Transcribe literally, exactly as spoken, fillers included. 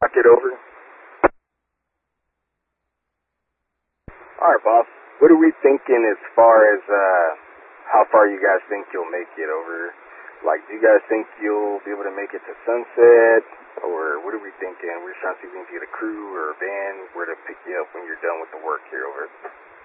Get over. All right, boss. What are we thinking as far as uh, how far you guys think you'll make it over? Like, do you guys think you'll be able to make it to sunset? Or what are we thinking? We're trying to see if we can get a crew or a van where to pick you up when you're done with the work here over.